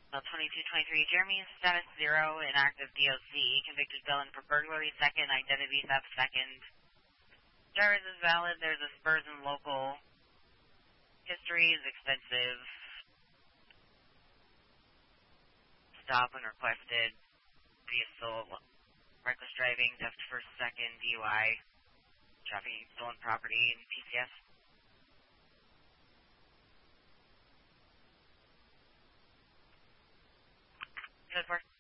2223, Jeremy, status 0, inactive DOC, convicted felon for burglary, second, identity theft, second. Driver's is valid, there's a Spurs and local. History is extensive. Stop when requested. Assault, reckless driving, theft first, second, DUI, trafficking stolen property, and PCS. Good work.